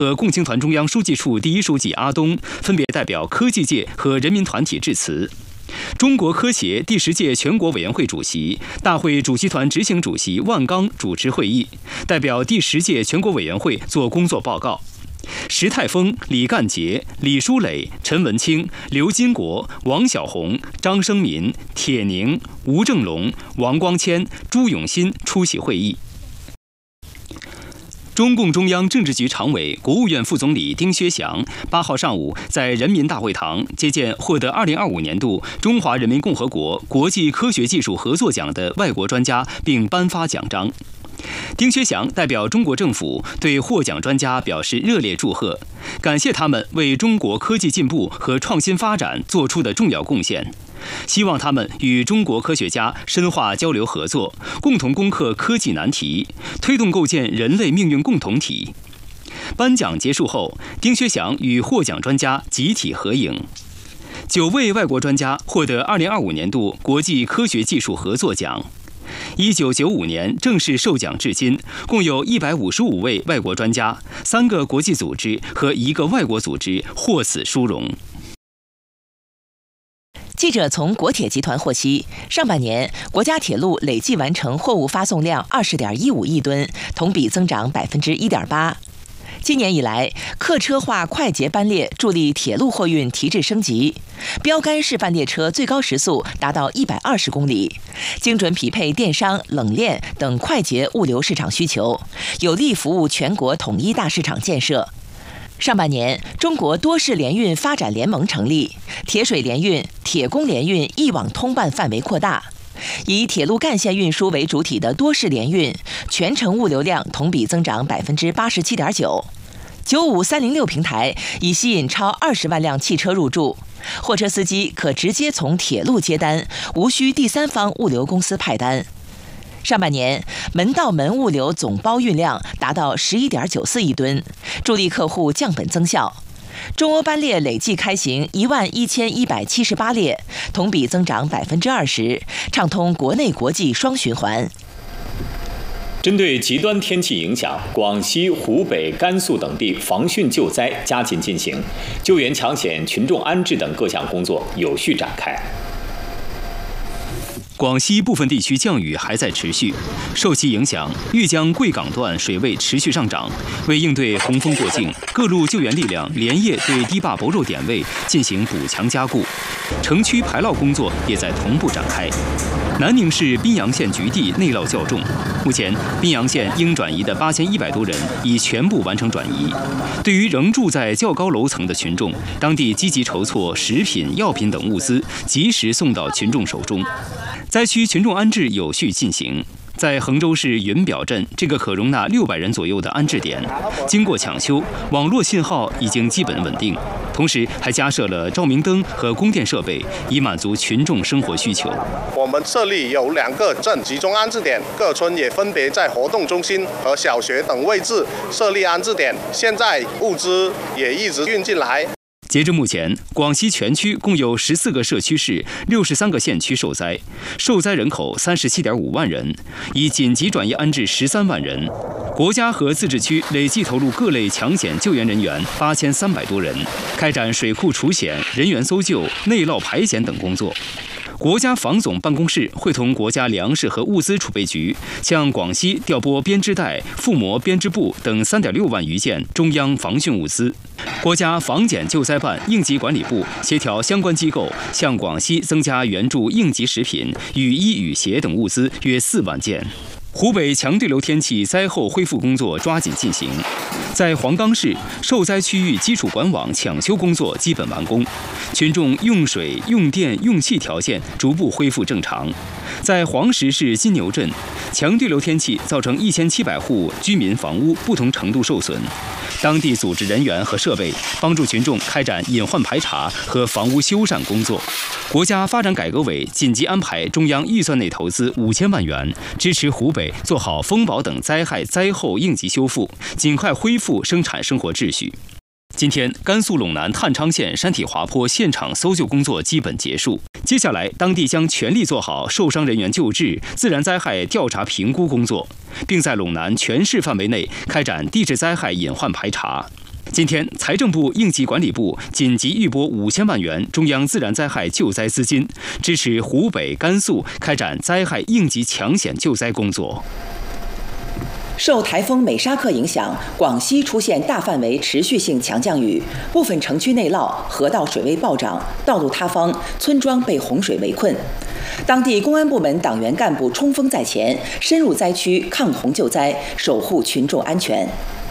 和共青团中央书记处第一书记阿东分别代表科技界和人民团体致辞。中国科协第10届全国委员会主席、大会主席团执行主席万钢主持会议，代表第10届全国委员会作工作报告。石泰峰、李干杰、李书磊、陈文清、刘金国、王小红、张生民、铁宁、吴正龙、王光谦、朱永新出席会议。中共中央政治局常委、国务院副总理丁薛祥8号上午在人民大会堂接见获得2025年度中华人民共和国国际科学技术合作奖的外国专家，并颁发奖章。丁薛祥代表中国政府对获奖专家表示热烈祝贺，感谢他们为中国科技进步和创新发展做出的重要贡献，希望他们与中国科学家深化交流合作，共同攻克科技难题，推动构建人类命运共同体。颁奖结束后，丁薛祥与获奖专家集体合影。9位外国专家获得2025年度国际科学技术合作奖。1995年正式授奖至今，共有155位外国专家、3个国际组织和1个外国组织获此殊荣。 记者从国铁集团获悉，上半年国家铁路累计完成货物发送量20.15亿吨，同比增长1.8%。今年以来，客车化快捷班列助力铁路货运提质升级，标杆示范列车最高时速达到120公里，精准匹配电商、冷链等快捷物流市场需求，有力服务全国统一大市场建设。上半年，中国多式联运发展联盟成立，铁水联运、铁工联运一网通办范围扩大。以铁路干线运输为主体的多式联运，全程物流量同比增长87.9%。95306平台已吸引超20万辆汽车入驻，货车司机可直接从铁路接单，无需第三方物流公司派单。上半年，门到门物流总包运量达到11.94亿吨，助力客户降本增效。中欧班列累计开行11178列，同比增长20%，畅通国内国际双循环。 针对极端天气影响，广西、湖北、甘肃等地防汛救灾加紧进行，救援抢险、群众安置等各项工作有序展开。 广西部分地区降雨还在持续，受其影响，豫江贵港段水位持续上涨。为应对洪峰过境，各路救援力量连夜对堤坝薄弱点位进行补强加固，城区排涝工作也在同步展开。南宁市宾阳县局地内涝较重，目前宾阳县应转移的8100多人已全部完成转移。对于仍住在较高楼层的群众，当地积极筹措食品、药品等物资，及时送到群众手中。灾区群众安置有序进行。在衡州市云表镇这个可容纳600人左右的安置点，经过抢修，网络信号已经基本稳定，同时还加设了照明灯和供电设备，以满足群众生活需求。 我们设立有2个镇集中安置点，各村也分别在活动中心和小学等位置设立安置点，现在物资也一直运进来。 截至目前，广西全区共有14个社区市、63个县区受灾，受灾人口37.5万人，已紧急转移安置13万人。国家和自治区累计投入各类抢险救援人员8300多人，开展水库除险、人员搜救、内涝排险等工作。国家防总办公室会同国家粮食和物资储备局向广西调拨编织袋、覆膜编织布等3.6万余件中央防汛物资。国家防检救灾办应急管理部协调相关机构向广西增加援助应急食品、雨衣、雨鞋等物资约4万件。湖北强对流天气灾后恢复工作抓紧进行，在黄冈市受灾区域基础管网抢修工作基本完工，群众用水、用电、用气条件逐步恢复正常。在黄石市金牛镇，强对流天气造成1700户居民房屋不同程度受损，当地组织人员和设备帮助群众开展隐患排查和房屋修缮工作。国家发展改革委紧急安排中央预算内投资5000万元，支持湖北做好风雹等灾害灾后应急修复，尽快恢复生产生活秩序。今天，甘肃陇南太昌县山体滑坡现场搜救工作基本结束，接下来当地将全力做好受伤人员救治、自然灾害调查评估工作，并在陇南全市范围内开展地质灾害隐患排查。 今天，财政部应急管理部紧急预拨5000万元中央自然灾害救灾资金，支持湖北、甘肃开展灾害应急抢险救灾工作。 受台风美沙克影响，广西出现大范围持续性强降雨，部分城区内涝，河道水位暴涨，道路塌方，村庄被洪水围困。当地公安部门党员干部冲锋在前，深入灾区抗洪救灾，守护群众安全。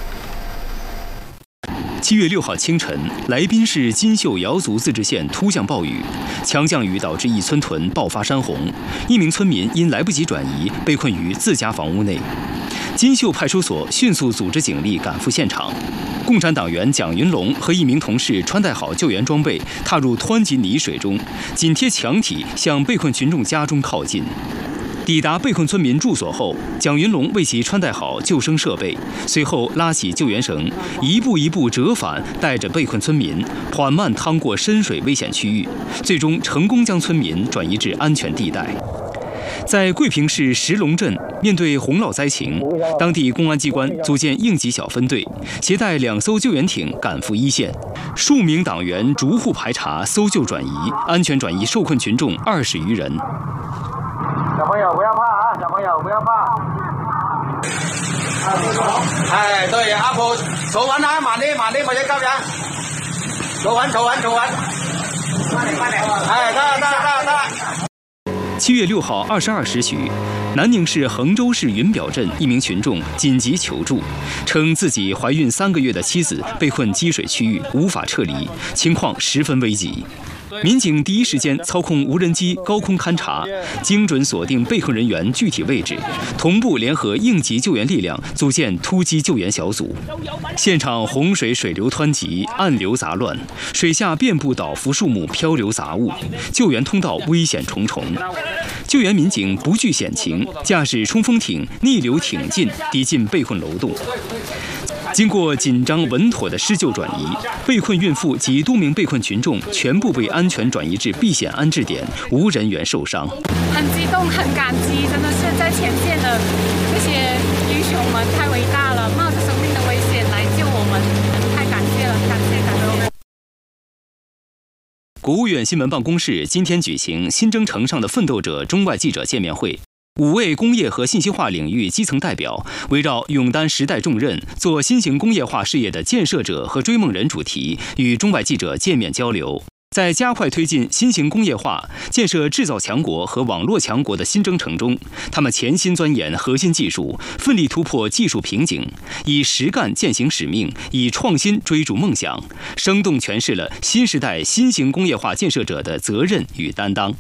7月6号清晨，来宾市金秀瑶族自治县突降暴雨，强降雨导致一村屯爆发山洪，1名村民因来不及转移，被困于自家房屋内。金秀派出所迅速组织警力赶赴现场，共产党员蒋云龙和1名同事穿戴好救援装备，踏入湍急泥水中，紧贴墙体向被困群众家中靠近。抵达被困村民住所后，蒋云龙为其穿戴好救生设备，随后拉起救援绳，一步一步折返，带着被困村民缓慢趟过深水危险区域，最终成功将村民转移至安全地带。在桂平市石龙镇，面对洪涝灾情，当地公安机关组建应急小分队，携带2艘救援艇赶赴一线，数名党员逐户排查、搜救转移，安全转移受困群众20余人。 小朋友不要怕啊！小朋友不要怕。哎，对，阿婆坐穩啊，慢啲，慢啲，或者急人。坐穩，快點。哎，得。 7月6號22時許，南寧市衡州市雲表鎮1名群眾緊急求助，稱自己懷孕3個月的妻子被困積水區域，無法撤離，情況十分危急。民警第一時間操控無人機高空勘察，精準鎖定被困人員具體位置，同步聯合應急救援力量，組建突擊救援小組。現場洪水水流湍急，暗流雜亂，水下遍布倒伏樹木、漂流雜物，救援通道危險重重。救援民警不懼險情，駕駛衝鋒艇逆流挺進，抵進被困樓棟。經過緊張穩妥的施救轉移，被困孕婦及多名被困群眾全部被安全轉移至避險安置點，無人員受傷。 很激動，很感激，真的是在前線的這些英雄們太偉大了，冒着生命的危險來救我們，太感謝了，感謝。 國務院新聞辦公室今天舉行新征程上的奮鬥者中外記者見面會。5位工業和信息化領域基層代表圍繞勇擔時代重任、做新型工業化事業的建設者和追夢人主題，與中外記者見面交流。在加快推進新型工業化、建設製造強國和網絡強國的新征程中，他們潛心鑽研核心技術，奮力突破技術瓶頸，以實幹踐行使命，以創新追逐夢想，生動詮釋了新時代新型工業化建設者的責任與擔當。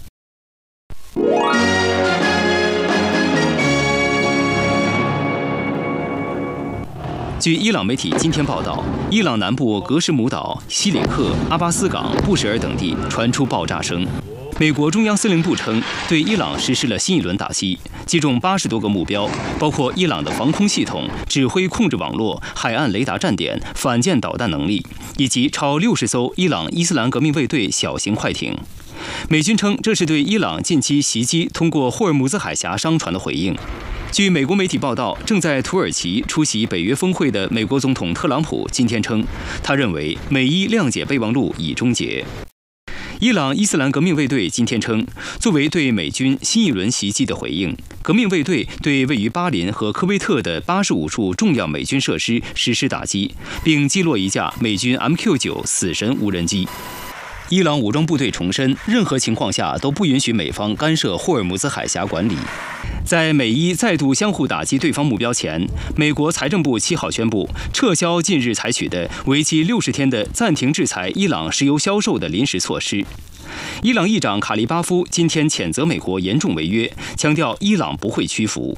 據伊朗媒體今天報道，伊朗南部格什姆島、西里克、阿巴斯港、布什爾等地傳出爆炸聲。美國中央司令部稱，對伊朗實施了新一輪打擊，擊中80多個目標，包括伊朗的防空系統、指揮控制網絡、海岸雷達站點、反艦導彈能力，以及超60艘伊朗伊斯蘭革命衛隊小型快艇。美軍稱，這是對伊朗近期襲擊通過霍爾木茲海峽商船的回應。據美國媒體報道，正在土耳其出席北約峰會的美國總統特朗普今天稱，他認為美伊諒解備忘錄已終結。伊朗伊斯蘭革命衛隊今天稱，作為對美軍新一輪襲擊的回應，革命衛隊對位於巴林和科威特的85處重要美軍設施實施打擊，並擊落一架美軍 MQ-9死神無人機。伊朗武裝部隊重申，任何情況下都不允許美方干涉霍爾木茲海峽管理。在美伊再度相互打擊對方目標前，美國財政部7號宣布撤銷近日採取的為期60天的暫停制裁伊朗石油銷售的臨時措施。伊朗議長卡利巴夫今天譴責美國嚴重違約，強調伊朗不會屈服。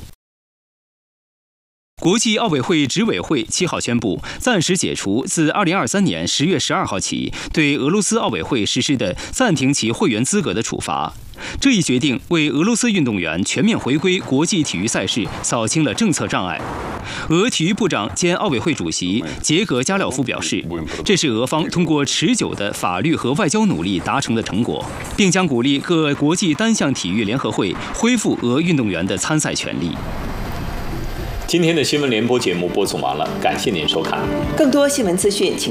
國際奧委會執委會7號宣布，暫時解除自2023年10月12號起對俄羅斯奧委會實施的暫停其會員資格的處罰。這一決定為俄羅斯運動員全面回歸國際體育賽事掃清了政策障礙。俄體育部長兼奧委會主席傑格加廖夫表示，這是俄方通過持久的法律和外交努力達成的成果，並將鼓勵各國際單項體育聯合會恢復俄運動員的參賽權利。 今天的新闻联播节目播送完了，感谢您收看。 更多新闻资讯，请